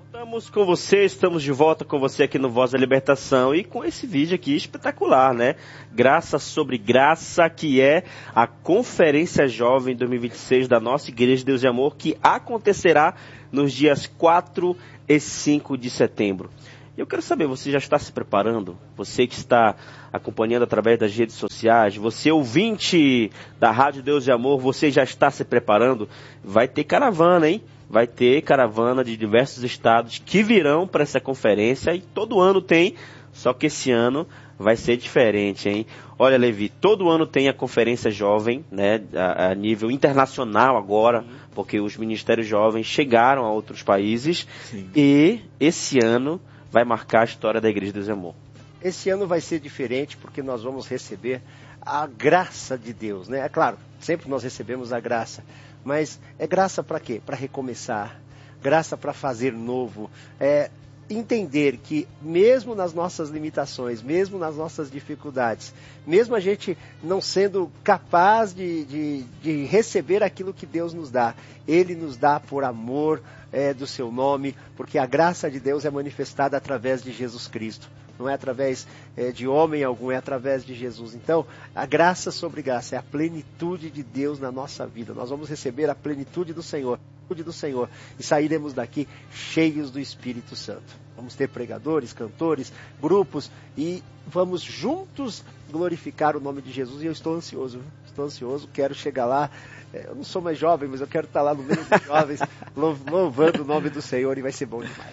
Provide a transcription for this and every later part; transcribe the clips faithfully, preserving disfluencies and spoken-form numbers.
Estamos com você, estamos de volta com você aqui no Voz da Libertação e com esse vídeo aqui espetacular, né? Graça sobre Graça, que é a Conferência Jovem dois mil e vinte e seis da nossa Igreja Deus e Amor, que acontecerá nos dias quatro e cinco de setembro. Eu quero saber, você já está se preparando? Você que está acompanhando através das redes sociais, você ouvinte da Rádio Deus e Amor, você já está se preparando? Vai ter caravana, hein? Vai ter caravana de diversos estados que virão para essa conferência e todo ano tem, só que esse ano vai ser diferente, hein? Olha, Levi, todo ano tem a Conferência Jovem, né, a, a nível internacional agora, porque os ministérios jovens chegaram a outros países. Sim. E esse ano vai marcar a história da Igreja Deus e Amor. Esse ano vai ser diferente porque nós vamos receber a graça de Deus, né? É claro, sempre nós recebemos a graça, mas é graça para quê? Para recomeçar, graça para fazer novo, é entender que mesmo nas nossas limitações, mesmo nas nossas dificuldades, mesmo a gente não sendo capaz de, de, de receber aquilo que Deus nos dá, Ele nos dá por amor é, do seu nome, porque a graça de Deus é manifestada através de Jesus Cristo. Não é através é, de homem algum, é através de Jesus. Então, a graça sobre graça é a plenitude de Deus na nossa vida. Nós vamos receber a plenitude do Senhor, do Senhor, e sairemos daqui cheios do Espírito Santo. Vamos ter pregadores, cantores, grupos, e vamos juntos glorificar o nome de Jesus. E eu estou ansioso, viu? Estou ansioso, quero chegar lá. Eu não sou mais jovem, mas eu quero estar lá no meio dos jovens, louvando o nome do Senhor, e vai ser bom demais.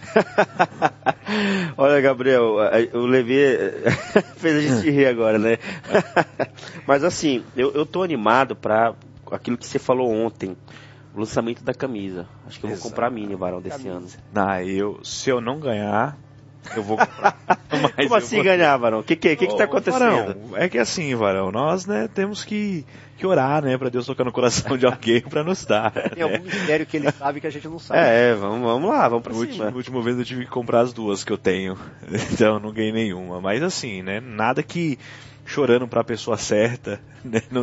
Olha, Gabriel, o Levi fez a gente rir agora, né? Mas assim, eu, eu tô animado para aquilo que você falou ontem, o lançamento da camisa. Acho que eu vou Exato. comprar a minha, Varão, desse camisa. ano. Não, eu, se eu não ganhar, eu vou comprar. Como assim vou... ganhar, Varão? O que que, que, que tá acontecendo? Varão, é que assim, Varão, nós, né, temos que, que orar, né, pra Deus tocar no coração de alguém pra nos dar. Tem né? algum mistério que Ele sabe que a gente não sabe. É, vamos, vamos lá, vamos pra no cima. Na última vez eu tive que comprar as duas que eu tenho, então não ganhei nenhuma. Mas assim, né, nada que chorando pra pessoa certa, né, não,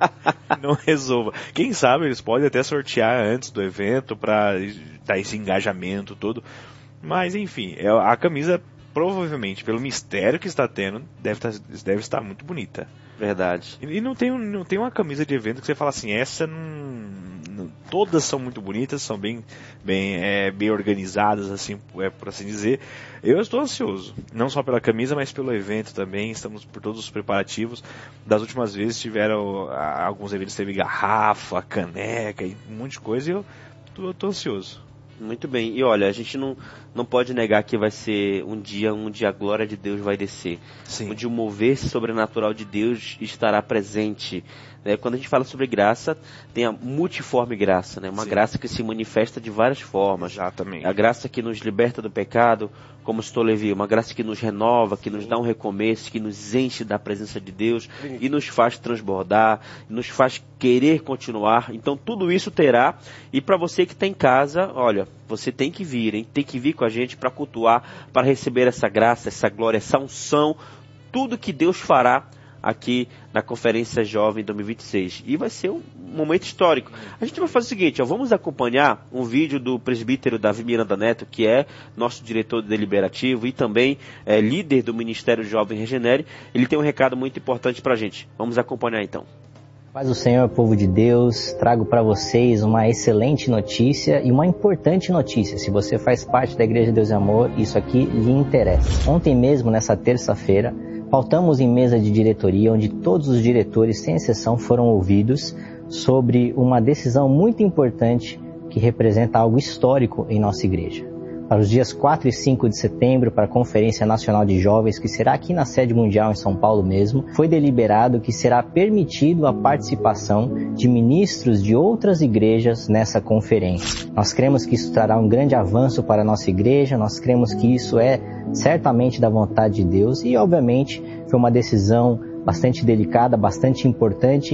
não resolva. Quem sabe eles podem até sortear antes do evento pra dar esse engajamento todo. Mas enfim, a camisa provavelmente, pelo mistério que está tendo, deve estar, deve estar muito bonita. Verdade. E não tem, não tem uma camisa de evento que você fala assim, essa não, não todas são muito bonitas, são bem, bem, é, bem organizadas, assim, é, por assim dizer. Eu estou ansioso, não só pela camisa, mas pelo evento também. Estamos por todos os preparativos. Das últimas vezes tiveram, alguns eventos teve garrafa, caneca e um monte de coisa, e eu estou ansioso. Muito bem, e olha, a gente não, não pode negar que vai ser um dia onde a glória de Deus vai descer. Sim. Onde o mover sobrenatural de Deus estará presente. Né? Quando a gente fala sobre graça, tem a multiforme graça, né? Uma Sim. graça que se manifesta de várias formas. Exatamente. A graça que nos liberta do pecado, como estou Levi, uma graça que nos renova, que nos dá um recomeço, que nos enche da presença de Deus Sim. e nos faz transbordar, nos faz querer continuar. Então tudo isso terá. E para você que está em casa, olha, você tem que vir, hein? Tem que vir com a gente para cultuar, para receber essa graça, essa glória, essa unção, tudo que Deus fará aqui na Conferência Jovem dois mil e vinte e seis. E vai ser um momento histórico. A gente vai fazer o seguinte, ó, vamos acompanhar um vídeo do presbítero Davi Miranda Neto, que é nosso diretor deliberativo e também é líder do Ministério Jovem Regenere. Ele tem um recado muito importante para a gente. Vamos acompanhar então. Paz do Senhor, povo de Deus, trago para vocês uma excelente notícia e uma importante notícia. Se você faz parte da Igreja Deus e Amor, isso aqui lhe interessa. Ontem mesmo, nessa terça-feira, pautamos em mesa de diretoria, onde todos os diretores, sem exceção, foram ouvidos sobre uma decisão muito importante que representa algo histórico em nossa igreja. Para os dias quatro e cinco de setembro, para a Conferência Nacional de Jovens, que será aqui na sede mundial em São Paulo mesmo, foi deliberado que será permitido a participação de ministros de outras igrejas nessa conferência. Nós cremos que isso trará um grande avanço para a nossa igreja, nós cremos que isso é certamente da vontade de Deus e, obviamente, foi uma decisão bastante delicada, bastante importante,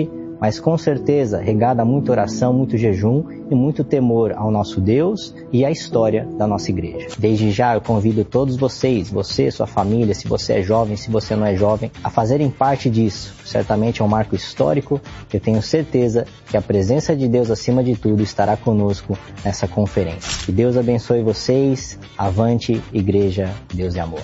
mas com certeza regada a muita oração, muito jejum e muito temor ao nosso Deus e à história da nossa igreja. Desde já eu convido todos vocês, você, sua família, se você é jovem, se você não é jovem, a fazerem parte disso. Certamente é um marco histórico. Eu tenho certeza que a presença de Deus acima de tudo estará conosco nessa conferência. Que Deus abençoe vocês. Avante, Igreja, Deus e Amor.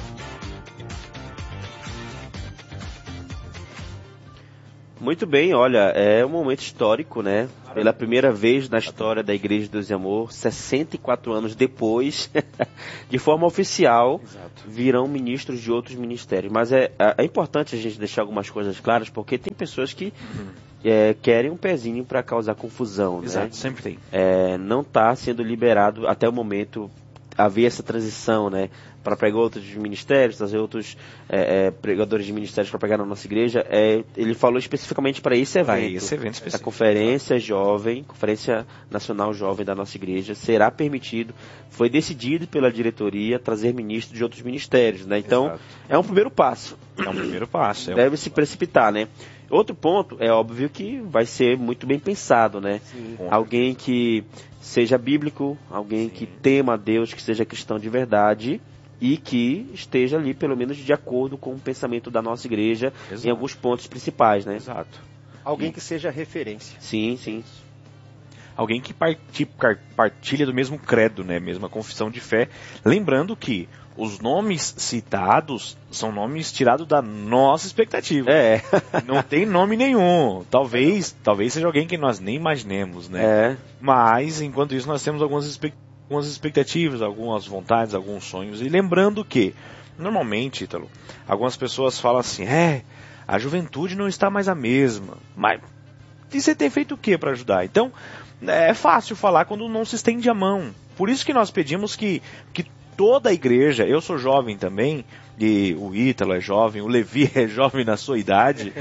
Muito bem, olha, é um momento histórico, né? Pela primeira vez na história da Igreja de Deus e Amor, sessenta e quatro anos depois, de forma oficial, Exato. virão ministros de outros ministérios. Mas é, é importante a gente deixar algumas coisas claras, porque tem pessoas que uhum. é, querem um pezinho para causar confusão. Exato, né? sempre tem. É, não está sendo liberado até o momento haver essa transição, né? Para pregar outros ministérios, trazer outros é, é, pregadores de ministérios para pregar na nossa igreja, é, ele falou especificamente para esse evento. Para esse evento específico. A Conferência Jovem, Conferência Nacional Jovem da nossa igreja, será permitido, foi decidido pela diretoria trazer ministros de outros ministérios, né? Então, Exato. é um primeiro passo. É um primeiro passo. É Deve um... se precipitar, né? Outro ponto, é óbvio que vai ser muito bem pensado, né? Sim. Alguém que seja bíblico, alguém Sim. que tema a Deus, que seja cristão de verdade e que esteja ali, pelo menos, de acordo com o pensamento da nossa igreja Exato. em alguns pontos principais, né? Exato. Alguém e... que seja referência. Sim, sim. Alguém que partilha do mesmo credo, né? Mesma confissão de fé. Lembrando que os nomes citados são nomes tirados da nossa expectativa. É. Não tem nome nenhum. Talvez, talvez seja alguém que nós nem imaginemos, né? É. Mas, enquanto isso, nós temos algumas expectativas. algumas expectativas, algumas vontades, alguns sonhos. E lembrando que, normalmente, Ítalo, algumas pessoas falam assim, é, a juventude não está mais a mesma. Mas e você tem feito o que para ajudar? Então, é fácil falar quando não se estende a mão. Por isso que nós pedimos que, que toda a igreja, eu sou jovem também, e o Ítalo é jovem, o Levi é jovem na sua idade,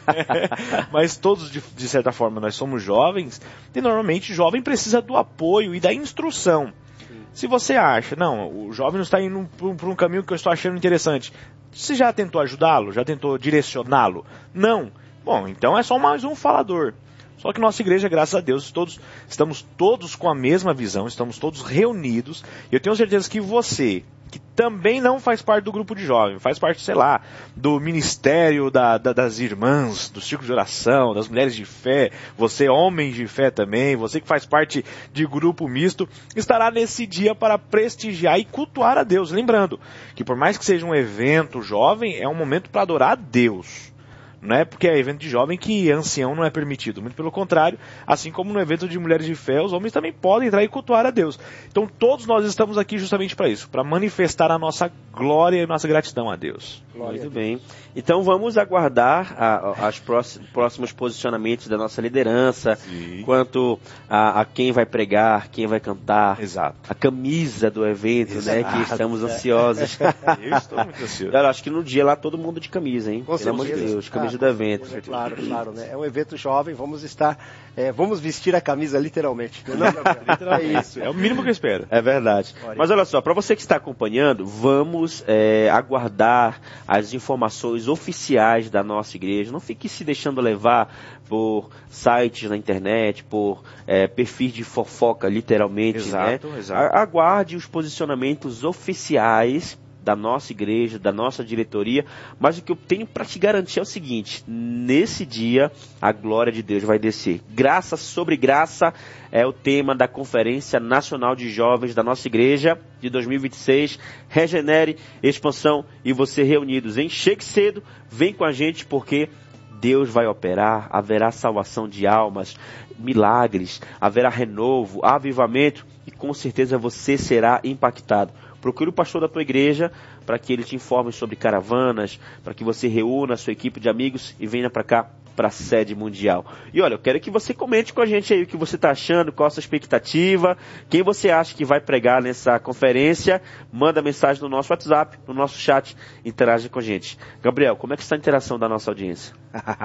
mas todos, de, de certa forma, nós somos jovens, e normalmente jovem precisa do apoio e da instrução. Se você acha, não, o jovem não está indo por um caminho que eu estou achando interessante, você já tentou ajudá-lo? Já tentou direcioná-lo? Não. Bom, então é só mais um falador. Só que nossa igreja, graças a Deus, todos, estamos todos com a mesma visão, estamos todos reunidos, e eu tenho certeza que você, que também não faz parte do grupo de jovens, faz parte, sei lá, do ministério da, da, das irmãs, do círculo de oração, das mulheres de fé, você homem de fé também, você que faz parte de grupo misto, estará nesse dia para prestigiar e cultuar a Deus. Lembrando que por mais que seja um evento jovem, é um momento para adorar a Deus. Não é porque é evento de jovem que ancião não é permitido. Muito pelo contrário, assim como no evento de mulheres de fé, os homens também podem entrar e cultuar a Deus. Então todos nós estamos aqui justamente para isso, para manifestar a nossa glória e a nossa gratidão a Deus. Glória Muito a Deus. Bem. Então vamos aguardar a, a, os próximos, próximos posicionamentos da nossa liderança, Sim. quanto a, a quem vai pregar, quem vai cantar, Exato. a camisa do evento, Exato. né? Que estamos ansiosos. Eu estou muito ansioso. Eu acho que no dia lá todo mundo de camisa, hein? Com Pelo amor de Deus, camisa ah, do evento. É claro, claro, né? É um evento jovem, vamos estar, é, vamos vestir a camisa literalmente. Não, não, é isso. É o mínimo que eu espero. É verdade. Olha. Mas olha só, para você que está acompanhando, vamos é, aguardar as informações oficiais da nossa igreja. Não fique se deixando levar por sites na internet, por é, perfis de fofoca, literalmente. Exato, né? exato. Aguarde os posicionamentos oficiais da nossa igreja, da nossa diretoria, mas o que eu tenho para te garantir é o seguinte: nesse dia a glória de Deus vai descer. Graça sobre graça é o tema da Conferência Nacional de Jovens da nossa igreja de dois mil e vinte e seis. Regenere, expansão e você reunidos, hein? Chegue cedo, vem com a gente porque Deus vai operar, haverá salvação de almas, milagres, haverá renovo, avivamento e com certeza você será impactado. Procure o pastor da tua igreja para que ele te informe sobre caravanas, para que você reúna a sua equipe de amigos e venha para cá, para a sede mundial. E olha, eu quero que você comente com a gente aí o que você está achando, qual a sua expectativa, quem você acha que vai pregar nessa conferência, manda mensagem no nosso WhatsApp, no nosso chat, interage com a gente. Gabriel, como é que está a interação da nossa audiência?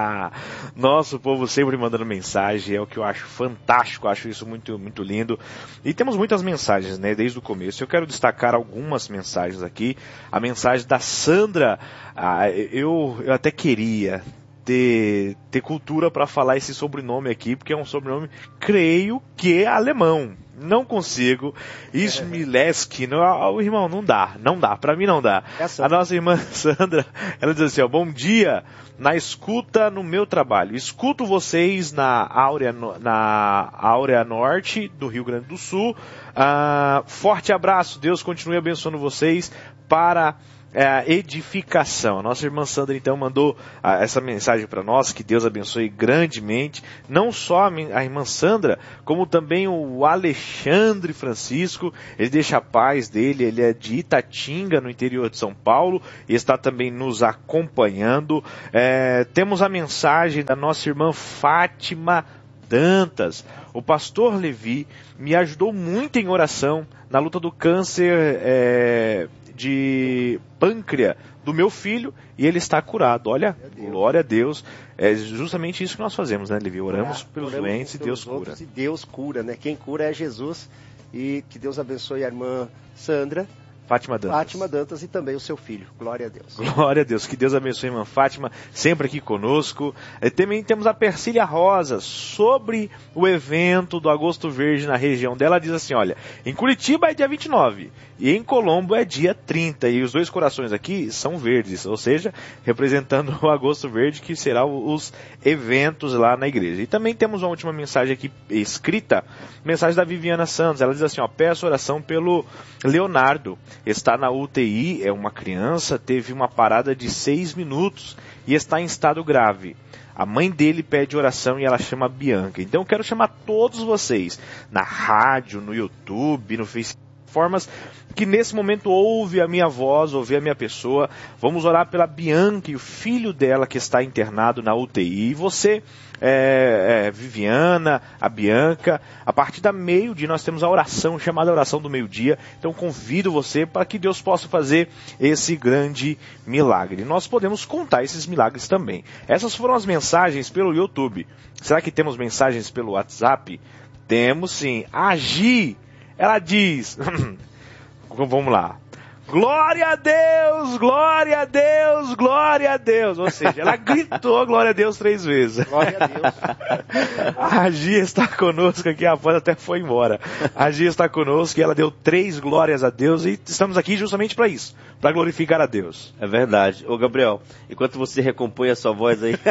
Nosso povo sempre mandando mensagem, é o que eu acho fantástico, acho isso muito, muito lindo. E temos muitas mensagens, né, desde o começo. Eu quero destacar algumas mensagens aqui. A mensagem da Sandra, ah, eu, eu até queria ter, ter cultura para falar esse sobrenome aqui, porque é um sobrenome, creio que é alemão. Não consigo. Ismileski, não, o irmão, não dá, não dá, pra mim não dá. A nossa irmã Sandra, ela diz assim, ó, bom dia, na escuta no meu trabalho. Escuto vocês na Áurea, na Áurea Norte do Rio Grande do Sul. Uh, forte abraço, Deus continue abençoando vocês para a edificação. A nossa irmã Sandra então mandou uh, essa mensagem para nós, que Deus abençoe grandemente, não só a, a irmã Sandra, como também o Alexandre Francisco. Ele deixa a paz dele, ele é de Itatinga, no interior de São Paulo, e está também nos acompanhando. É, temos a mensagem da nossa irmã Fátima Dantas. O pastor Levi me ajudou muito em oração na luta do câncer é, de pâncreas do meu filho, e ele está curado. Olha, glória a Deus. É justamente isso que nós fazemos, né, Levi? Oramos é, pelos oramos doentes e Deus cura. E Deus cura, né? Quem cura é Jesus. E que Deus abençoe a irmã Sandra, Fátima Dantas. Fátima Dantas e também o seu filho. Glória a Deus. Glória a Deus. Que Deus abençoe a irmã Fátima, sempre aqui conosco. E também temos a Persília Rosa, sobre o evento do Agosto Verde na região dela. Ela diz assim, olha, em Curitiba é dia vinte e nove e em Colombo é dia trinta. E os dois corações aqui são verdes, ou seja, representando o Agosto Verde, que será os eventos lá na igreja. E também temos uma última mensagem aqui escrita, mensagem da Viviana Santos. Ela diz assim, ó, peço oração pelo Leonardo. Está na U T I, é uma criança, teve uma parada de seis minutos e está em estado grave. A mãe dele pede oração e ela chama Bianca. Então eu quero chamar todos vocês, na rádio, no YouTube, no Facebook, formas que nesse momento ouve a minha voz, ouve a minha pessoa. Vamos orar pela Bianca e o filho dela que está internado na U T I. E você, é, é, Viviana, a Bianca, a partir da meio-dia nós temos a oração, chamada oração do meio-dia. Então convido você para que Deus possa fazer esse grande milagre. Nós podemos contar esses milagres também. Essas foram as mensagens pelo YouTube. Será que temos mensagens pelo WhatsApp? Temos sim. Agi! Ela diz, vamos lá, glória a Deus, glória a Deus, glória a Deus. Ou seja, ela gritou glória a Deus três vezes. Glória a Deus. A Gia está conosco aqui, a voz até foi embora. A Gia está conosco e ela deu três glórias a Deus e estamos aqui justamente para isso, para glorificar a Deus. É verdade. Ô Gabriel, enquanto você recompõe a sua voz aí,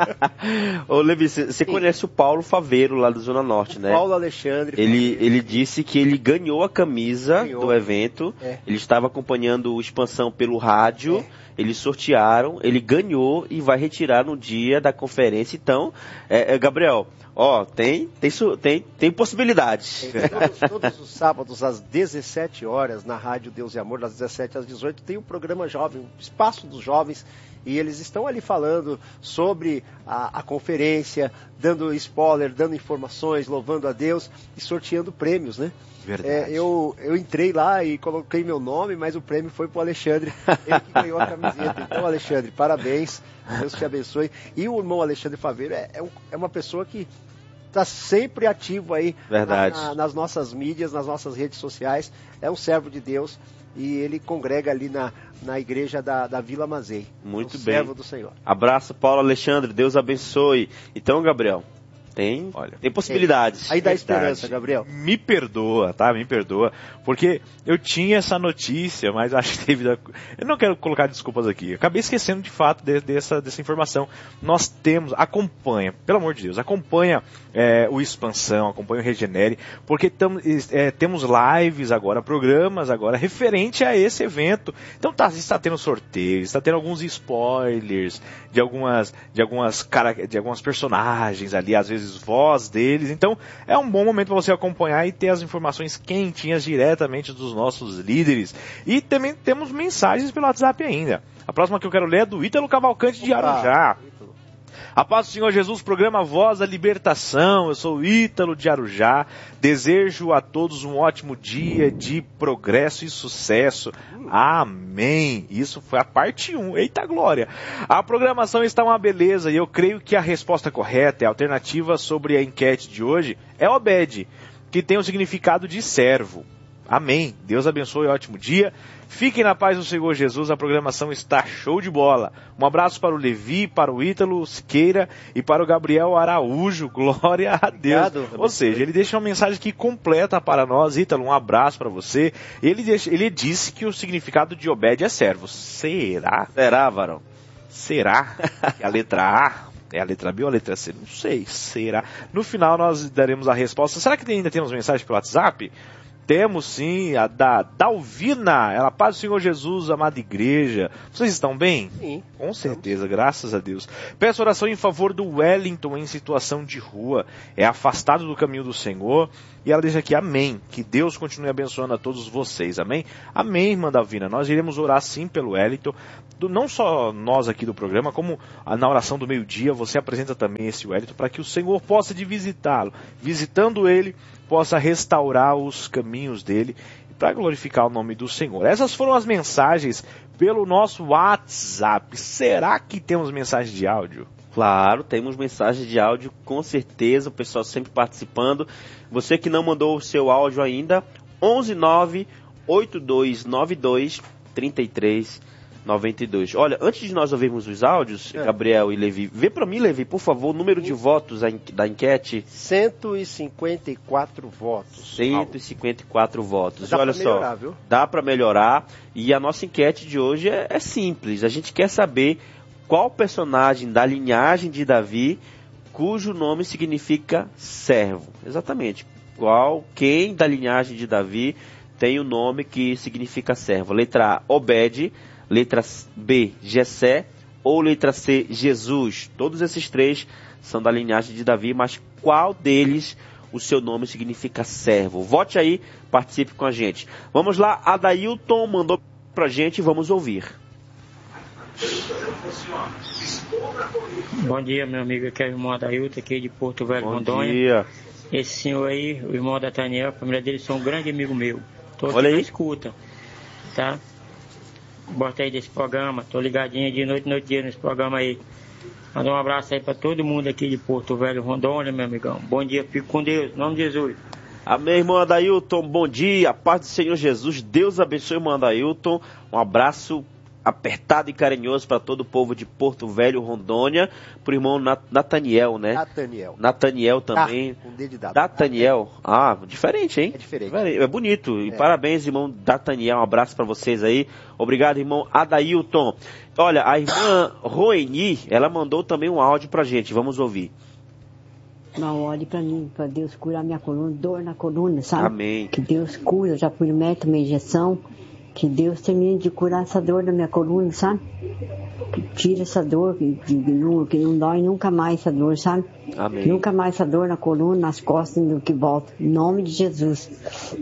ô Levi, você conhece o Paulo Faveiro lá da Zona Norte, né? Paulo Alexandre. Ele, ele disse que ele ganhou a camisa ganhou. do evento, é. Ele estava acompanhando o Expansão pelo rádio, é. Eles sortearam, ele ganhou e vai retirar no dia da conferência. Então, é, é, Gabriel, ó, tem, tem, tem, tem possibilidades. É, todos, todos os sábados às dezessete horas, na Rádio Deus e Amor, das dezessete às dezoito, tem o programa Jovem, o Espaço dos Jovens, e eles estão ali falando sobre a, a conferência, dando spoiler, dando informações, louvando a Deus e sorteando prêmios, né? Verdade. É, eu, eu entrei lá e coloquei meu nome, mas o prêmio foi pro Alexandre, ele que ganhou a camiseta. Então, Alexandre, parabéns, Deus te abençoe. E o irmão Alexandre Faveiro é, é, um, é uma pessoa que está sempre ativo aí na, na, nas nossas mídias, nas nossas redes sociais. É um servo de Deus e ele congrega ali na, na igreja da, da Vila Mazei. Muito um bem. Servo do Senhor. Abraço, Paulo Alexandre, Deus abençoe. Então, Gabriel, tem, Olha, tem possibilidades. É. Aí dá esperança, Gabriel. Me perdoa, tá? Me perdoa. Porque eu tinha essa notícia, mas acho que teve... Eu não quero colocar desculpas aqui. Eu acabei esquecendo de fato de, dessa, dessa informação. Nós temos... Acompanha, pelo amor de Deus, acompanha é, o Expansão, acompanha o Regenere, porque tam, é, temos lives agora, programas agora, referente a esse evento. Então tá, está tendo sorteios, está tendo alguns spoilers de algumas, de algumas, cara, de algumas personagens ali, às vezes voz deles. Então é um bom momento para você acompanhar e ter as informações quentinhas diretamente dos nossos líderes. E também temos mensagens pelo WhatsApp ainda. A próxima que eu quero ler é do Ítalo Cavalcante de Arujá. A paz do Senhor Jesus, programa Voz da Libertação. Eu sou o Ítalo de Arujá. Desejo a todos um ótimo dia de progresso e sucesso. Amém. Isso foi a parte um. Eita glória. A programação está uma beleza e eu creio que a resposta correta, a alternativa sobre a enquete de hoje é Obed, que tem o significado de servo. Amém. Deus abençoe, ótimo dia. Fiquem na paz do Senhor Jesus, a programação está show de bola. Um abraço para o Levi, para o Ítalo Siqueira e para o Gabriel Araújo. Glória a Deus. Obrigado. Ou seja, ele deixa uma mensagem aqui completa para nós. Ítalo, um abraço para você. Ele, deixa, ele disse que o significado de Obed é servo. Será? Será, varão? Será? É a letra A? É a letra B ou a letra C? Não sei. Será? No final nós daremos a resposta. Será que ainda temos mensagem pelo WhatsApp? Temos sim, a da Dalvina. Ela, paz do Senhor Jesus, amada igreja. Vocês estão bem? Sim. Com certeza, graças a Deus. Peço oração em favor do Wellington em situação de rua. É afastado do caminho do Senhor. E ela diz aqui, amém. Que Deus continue abençoando a todos vocês, amém? Amém, irmã Dalvina. Nós iremos orar sim pelo Wellington. Do, não só nós aqui do programa, como na oração do meio-dia, você apresenta também esse Wellington para que o Senhor possa de visitá-lo. Visitando ele, possa restaurar os caminhos dele para glorificar o nome do Senhor. Essas foram as mensagens pelo nosso WhatsApp. Será que temos mensagem de áudio? Claro, temos mensagem de áudio, com certeza, o pessoal sempre participando. Você que não mandou o seu áudio ainda, onze nove oito dois nove dois três três nove dois. Olha, antes de nós ouvirmos os áudios, é. Gabriel e Levi, vê para mim, Levi, por favor, o número de votos da enquete. cento e cinquenta e quatro votos. cento e cinquenta e quatro votos. Dá Olha pra melhorar, só, viu? Dá para melhorar. E a nossa enquete de hoje é, é simples. A gente quer saber qual personagem da linhagem de Davi cujo nome significa servo. Exatamente. Qual, quem da linhagem de Davi tem o nome que significa servo? Letra A, Obed. Letra B, Jessé, ou letra C, Jesus. Todos esses três são da linhagem de Davi, mas qual deles o seu nome significa servo? Vote aí, participe com a gente. Vamos lá, Adailton mandou pra gente, vamos ouvir. Bom dia, meu amigo, aqui é o irmão Adailton, aqui de Porto Velho, Bom Rondônia. dia. Esse senhor aí, o irmão da Taniel, a família dele, são um grande amigo meu. Tô aqui Olha aí. na escuta, tá? Gostei desse programa, tô ligadinho de noite, noite, dia nesse programa aí. Manda um abraço aí pra todo mundo aqui de Porto Velho, Rondônia, meu amigão. Bom dia, fico com Deus, em nome de Jesus. Amém, irmão Adailton, bom dia, a paz do Senhor Jesus, Deus abençoe, irmão Adailton. Um abraço apertado e carinhoso para todo o povo de Porto Velho, Rondônia, pro irmão Nat- Nataniel, né? Nataniel. Nataniel também. Ah, com D de dado. Nataniel. Ah, diferente, hein? É diferente. É bonito. E É. parabéns, irmão Nataniel. Um abraço para vocês aí. Obrigado, irmão Adailton. Olha, a irmã Roeni, ela mandou também um áudio pra gente. Vamos ouvir. Não, olhe pra mim, pra Deus curar minha coluna, dor na coluna, sabe? Amém. Que Deus cura, já fui no médico, uma injeção. Que Deus termine de curar essa dor da minha coluna, sabe? Que tira essa dor, que, que, não, que não dói nunca mais essa dor, sabe? Amém. Que nunca mais essa dor na coluna, nas costas, do que volta. Em nome de Jesus.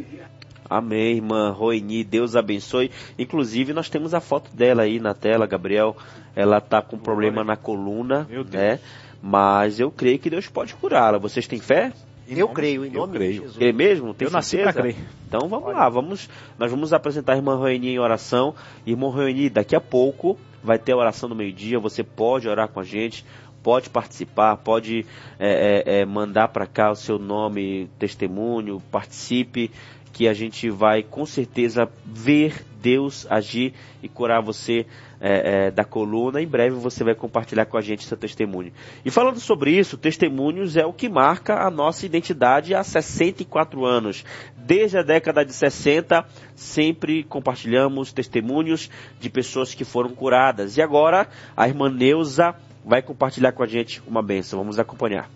Amém, irmã Roeni, Deus abençoe. Inclusive, nós temos a foto dela aí na tela, Gabriel. Ela tá com problema na coluna, Meu Deus. né? Mas eu creio que Deus pode curá-la. Vocês têm fé? Eu creio, em Eu nome creio. de Jesus. Crê mesmo? Tem Eu nasci certeza? pra crer. Então vamos lá, vamos, nós vamos apresentar a irmã Roeni em oração. Irmã Roeni, daqui a pouco vai ter a oração do meio-dia, você pode orar com a gente, pode participar, pode é, é, é, mandar para cá o seu nome, testemunho, participe, que a gente vai com certeza ver Deus agir e curar você é, é, da coluna. Em breve você vai compartilhar com a gente seu testemunho. E falando sobre isso, testemunhos é o que marca a nossa identidade há sessenta e quatro anos. Desde a década de sessenta, sempre compartilhamos testemunhos de pessoas que foram curadas. E agora, a irmã Neuza vai compartilhar com a gente uma bênção. Vamos acompanhar.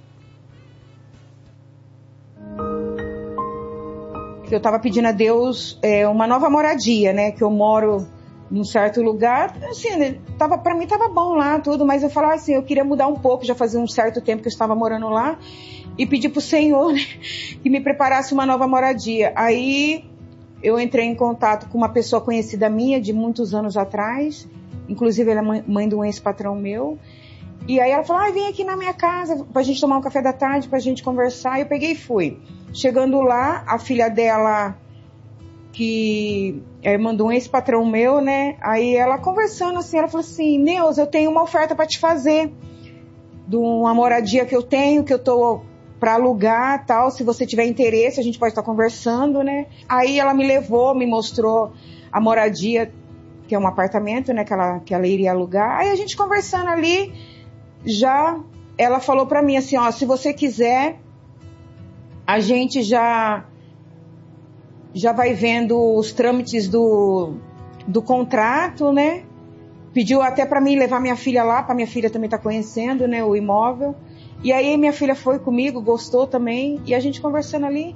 Eu estava pedindo a Deus é, uma nova moradia, né? Que eu moro num certo lugar, assim, tava, pra mim tava bom lá, tudo, mas eu falava assim, eu queria mudar um pouco, já fazia um certo tempo que eu estava morando lá, e pedi pro Senhor, né, que me preparasse uma nova moradia. Aí eu entrei em contato com uma pessoa conhecida minha, de muitos anos atrás, inclusive ela é mãe de um ex-patrão meu, e aí ela falou, ah, vem aqui na minha casa pra gente tomar um café da tarde, pra gente conversar, e eu peguei e fui. Chegando lá, a filha dela, que é, mandou um ex-patrão meu, né, aí ela conversando assim, ela falou assim, Neuza, eu tenho uma oferta pra te fazer, de uma moradia que eu tenho, que eu tô para alugar, tal, se você tiver interesse, a gente pode estar conversando, né? Aí ela me levou, me mostrou a moradia, que é um apartamento, né, que ela, que ela iria alugar. Aí a gente conversando ali, já ela falou para mim assim, ó, se você quiser, a gente já já vai vendo os trâmites do, do contrato, né? Pediu até para mim levar minha filha lá, para minha filha também estar tá conhecendo, né, o imóvel. E aí minha filha foi comigo, gostou também, e a gente conversando ali,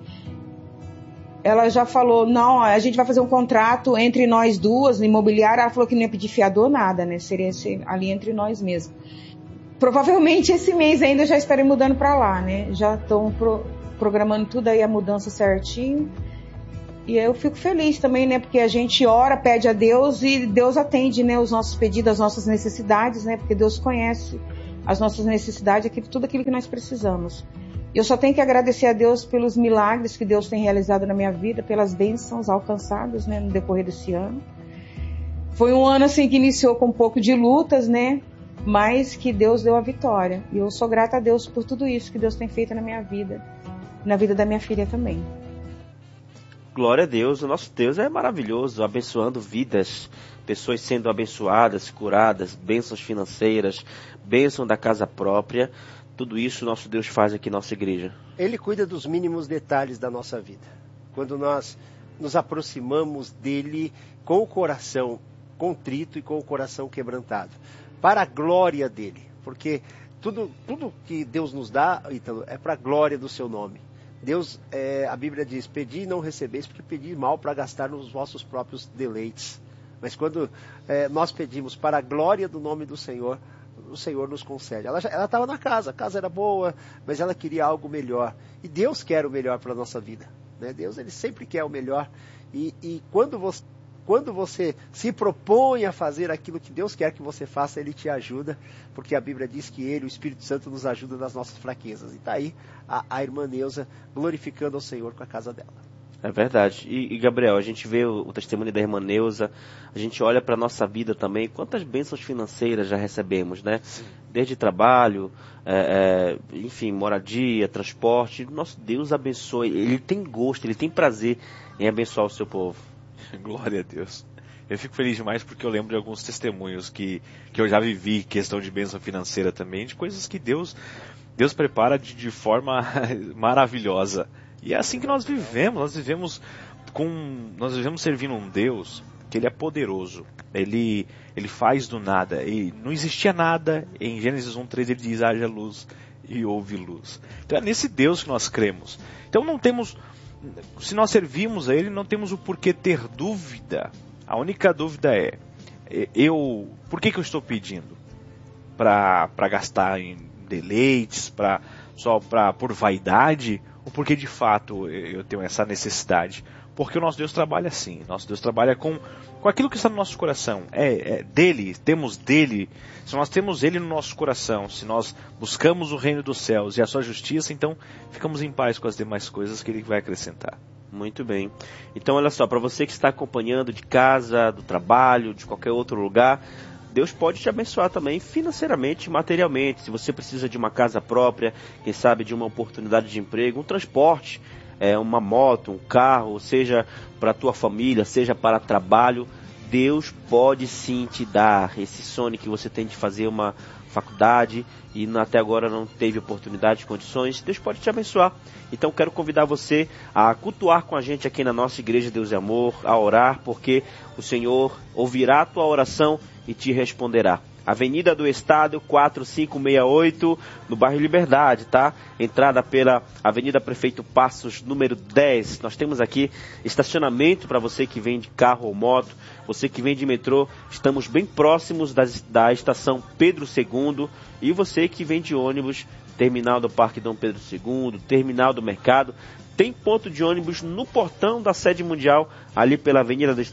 ela já falou, não, a gente vai fazer um contrato entre nós duas, no imobiliário. Ela falou que não ia pedir fiador, nada, né, seria esse, ali entre nós mesmo. Provavelmente esse mês ainda eu já estarei mudando para lá, né, já estão pro, programando tudo aí, a mudança certinho. E eu fico feliz também, né, porque a gente ora, pede a Deus e Deus atende, né, os nossos pedidos, as nossas necessidades, né, porque Deus conhece as nossas necessidades, aquilo, tudo aquilo que nós precisamos. Eu só tenho que agradecer a Deus pelos milagres que Deus tem realizado na minha vida, pelas bênçãos alcançadas, né, no decorrer desse ano. Foi um ano assim que iniciou com um pouco de lutas, né, mas que Deus deu a vitória. E eu sou grata a Deus por tudo isso que Deus tem feito na minha vida, na vida da minha filha também. Glória a Deus, o nosso Deus é maravilhoso, abençoando vidas, pessoas sendo abençoadas, curadas, bênçãos financeiras, bênção da casa própria. Tudo isso o nosso Deus faz aqui na nossa igreja. Ele cuida dos mínimos detalhes da nossa vida. Quando nós nos aproximamos dele com o coração contrito e com o coração quebrantado, para a glória dele. Porque tudo, tudo que Deus nos dá, Ítalo, é para a glória do seu nome. Deus, é, a Bíblia diz, pedi e não recebeis, porque pedi mal para gastar nos vossos próprios deleites. Mas quando é, nós pedimos para a glória do nome do Senhor, o Senhor nos concede. Ela estava na casa, a casa era boa, mas ela queria algo melhor. E Deus quer o melhor para a nossa vida, né? Deus, ele sempre quer o melhor. E, e quando, você, quando você se propõe a fazer aquilo que Deus quer que você faça, Ele te ajuda, porque a Bíblia diz que Ele, o Espírito Santo, nos ajuda nas nossas fraquezas. E está aí a, a irmã Neuza glorificando ao Senhor com a casa dela. É verdade. E, e Gabriel, a gente vê o, o testemunho da irmã Neuza, a gente olha para a nossa vida também, quantas bênçãos financeiras já recebemos, né? Sim. Desde trabalho, é, é, enfim, moradia, transporte. Nosso Deus abençoe, Ele tem gosto, Ele tem prazer em abençoar o seu povo. Glória a Deus. Eu fico feliz demais porque eu lembro de alguns testemunhos que, que eu já vivi, questão de bênção financeira também, de coisas que Deus, Deus prepara de, de forma maravilhosa. E é assim que nós vivemos, nós vivemos com, nós vivemos servindo um Deus que Ele é poderoso, Ele, ele faz do nada, e não existia nada, em Gênesis um, três ele diz, haja luz e houve luz. Então é nesse Deus que nós cremos. Então não temos, se nós servimos a Ele, não temos o porquê ter dúvida. A única dúvida é, eu, por que que eu estou pedindo? Para gastar em deleites, pra, só pra, por vaidade? Ou porque de fato eu tenho essa necessidade? Porque o nosso Deus trabalha assim. Nosso Deus trabalha com, com aquilo que está no nosso coração. É, é dele, temos dele. Se nós temos ele no nosso coração, se nós buscamos o reino dos céus e a sua justiça, então ficamos em paz com as demais coisas que ele vai acrescentar. Muito bem. Então olha só, para você que está acompanhando de casa, do trabalho, de qualquer outro lugar, Deus pode te abençoar também financeiramente, materialmente. Se você precisa de uma casa própria, quem sabe de uma oportunidade de emprego, um transporte, é, uma moto, um carro, seja para a tua família, seja para trabalho, Deus pode sim te dar esse sonho que você tem de fazer uma faculdade e até agora não teve oportunidade, condições. Deus pode te abençoar. Então quero convidar você a cultuar com a gente aqui na nossa Igreja Deus e Amor, a orar, porque o Senhor ouvirá a tua oração e te responderá. Avenida do Estado, quatro cinco seis oito, no bairro Liberdade, tá? Entrada pela Avenida Prefeito Passos, número dez. Nós temos aqui estacionamento para você que vem de carro ou moto, você que vem de metrô. Estamos bem próximos da, da estação Pedro segundo. E você que vem de ônibus, terminal do Parque Dom Pedro segundo, terminal do Mercado. Tem ponto de ônibus no portão da sede mundial, ali pela Avenida do Estado,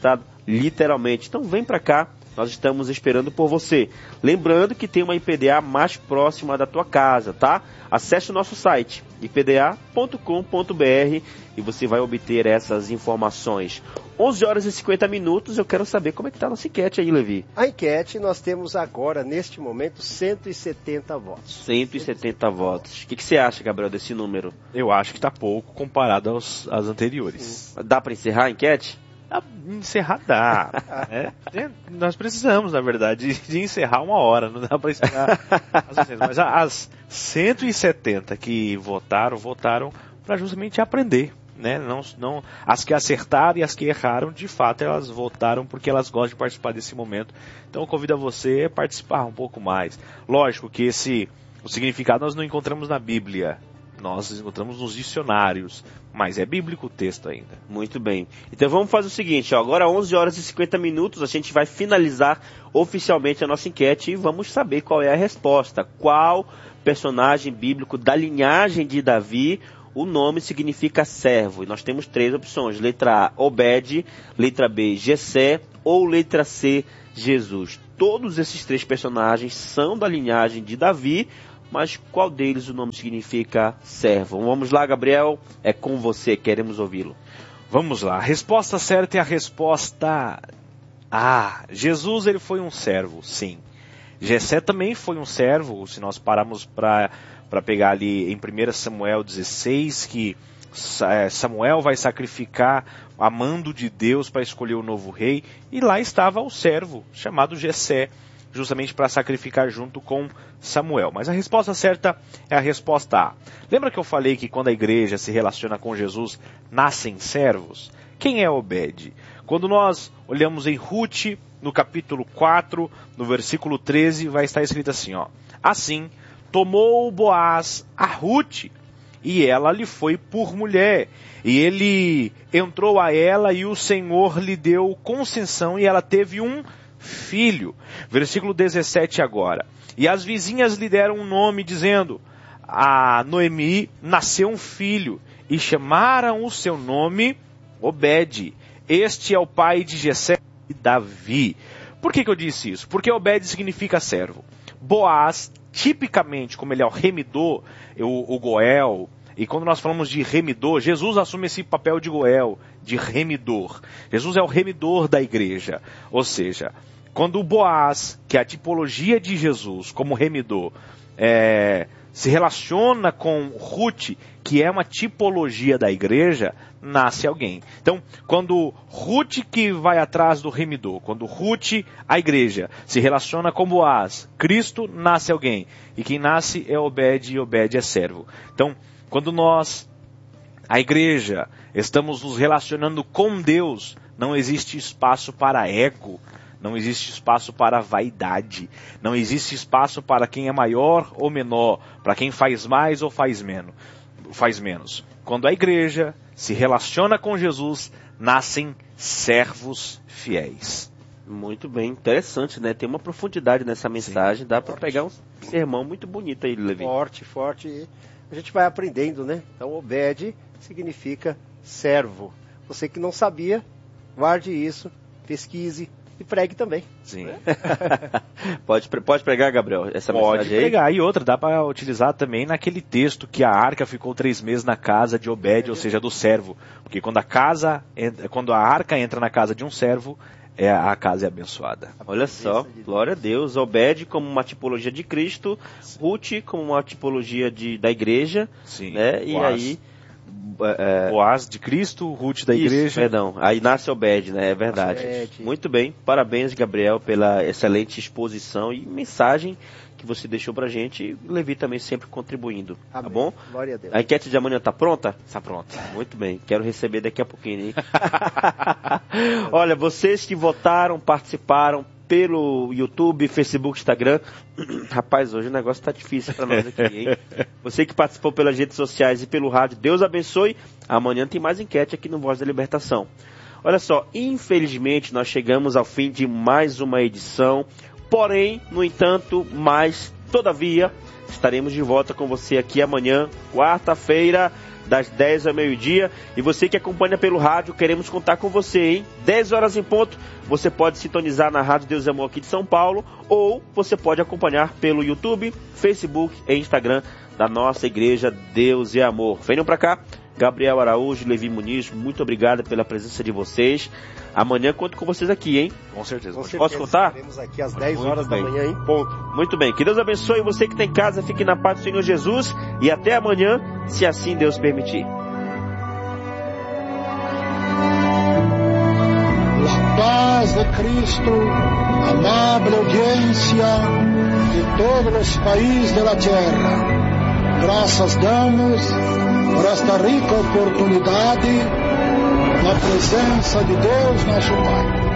literalmente. Então vem para cá, nós estamos esperando por você. Lembrando que tem uma I P D A mais próxima da tua casa, tá? Acesse o nosso site, i p d a ponto com ponto b r, e você vai obter essas informações. onze horas e cinquenta minutos, eu quero saber como é que tá a nossa enquete aí, Levi. A enquete, nós temos agora, neste momento, cento e setenta votos. cento e setenta votos. O que, que você acha, Gabriel, desse número? Eu acho que tá pouco comparado aos, às anteriores. Sim. Dá para encerrar a enquete? Ah, encerrar dá. É, é, nós precisamos, na verdade, de, de encerrar uma hora, não dá para encerrar as Mas as cento e setenta que votaram, votaram para justamente aprender. Né? Não, não, as que acertaram e as que erraram, de fato, elas votaram porque elas gostam de participar desse momento. Então eu convido a você a participar um pouco mais. Lógico que esse, o significado nós não encontramos na Bíblia. Nós encontramos nos dicionários, mas é bíblico o texto ainda. Muito bem. Então vamos fazer o seguinte, ó, agora onze horas e cinquenta minutos, a gente vai finalizar oficialmente a nossa enquete e vamos saber qual é a resposta. Qual personagem bíblico da linhagem de Davi o nome significa servo? E nós temos três opções. Letra A, Obed. Letra B, Jessé. Ou letra C, Jesus. Todos esses três personagens são da linhagem de Davi, mas qual deles o nome significa servo? Vamos lá, Gabriel, é com você, queremos ouvi-lo. Vamos lá, a resposta certa é a resposta A. Jesus, ele foi um servo, sim. Jessé também foi um servo, se nós pararmos para para pegar ali em primeiro Samuel dezesseis, que Samuel vai sacrificar a mando de Deus para escolher o novo rei, e lá estava o servo, chamado Jessé, justamente para sacrificar junto com Samuel. Mas a resposta certa é a resposta A. Lembra que eu falei que quando a igreja se relaciona com Jesus, nascem servos? Quem é Obed? Quando nós olhamos em Rute, no capítulo quatro, no versículo treze, vai estar escrito assim, ó. Assim, tomou Boaz a Rute, e ela lhe foi por mulher. E ele entrou a ela, e o Senhor lhe deu concessão, e ela teve um filho. Versículo dezessete agora. E as vizinhas lhe deram um nome, dizendo, a Noemi nasceu um filho, e chamaram o seu nome Obed. Este é o pai de Jessé e Davi. Por que que eu disse isso? Porque Obed significa servo. Boaz, tipicamente, como ele é o remidor, o, o Goel, e quando nós falamos de remidor, Jesus assume esse papel de Goel, de remidor. Jesus é o remidor da igreja. Ou seja, quando o Boaz, que é a tipologia de Jesus como remidor, é, se relaciona com Rute, que é uma tipologia da igreja, nasce alguém. Então, quando Rute que vai atrás do remidor, quando Rute, a igreja, se relaciona com Boaz, Cristo, nasce alguém. E quem nasce é Obed, e Obed é servo. Então, quando nós, a igreja, estamos nos relacionando com Deus, não existe espaço para ego, não existe espaço para vaidade, não existe espaço para quem é maior ou menor, para quem faz mais ou faz menos. Faz menos. Quando a igreja se relaciona com Jesus, nascem servos fiéis. Muito bem, interessante, né? Tem uma profundidade nessa mensagem, Sim, dá para pegar um sermão muito bonito aí, Levi. Forte, forte. A gente vai aprendendo, né? Então, Obed significa servo. Você que não sabia, guarde isso, pesquise e pregue também. Sim. pode, pode pregar, Gabriel, essa pode mensagem aí? Pode pregar. E outra, dá para utilizar também naquele texto que a arca ficou três meses na casa de Obed, ou seja, do servo. Porque quando a casa, quando a arca entra na casa de um servo, é, a casa é abençoada. Olha só, glória a Deus. Obed como uma tipologia de Cristo, Ruth como uma tipologia de, da igreja. Sim. Né? E aí... É, Boaz de Cristo, Ruth da isso, igreja. Perdão, aí nasce Obed, né? É verdade. Obed. Muito bem, parabéns, Gabriel, pela excelente exposição e mensagem que você deixou pra gente. E Levi também sempre contribuindo. Amém. Tá bom? Glória a Deus. A enquete de amanhã tá pronta? Tá pronta. Muito bem, quero receber daqui a pouquinho, hein? Olha, vocês que votaram, participaram pelo YouTube, Facebook, Instagram. Rapaz, hoje o negócio tá difícil pra nós aqui, hein? Você que participou pelas redes sociais e pelo rádio, Deus abençoe. Amanhã tem mais enquete aqui no Voz da Libertação. Olha só, infelizmente nós chegamos ao fim de mais uma edição. Porém, no entanto, mas todavia, estaremos de volta com você aqui amanhã, quarta-feira, das dez ao meio-dia. E você que acompanha pelo rádio, queremos contar com você, hein? dez horas em ponto, você pode sintonizar na Rádio Deus e Amor aqui de São Paulo, ou você pode acompanhar pelo YouTube, Facebook e Instagram da nossa igreja Deus e Amor. Venham para cá. Gabriel Araújo, Levi Muniz, muito obrigado pela presença de vocês. Amanhã conto com vocês aqui, hein? Com certeza. Com certeza. Posso contar? Estaremos aqui às dez horas da manhã em ponto. Muito bem. Que Deus abençoe você que está em casa. Fique na paz do Senhor Jesus. E até amanhã, se assim Deus permitir. La paz de Cristo, amable audiencia de todos los países de la tierra. Graças damos por esta rica oportunidade na presença de Deus, nosso Pai.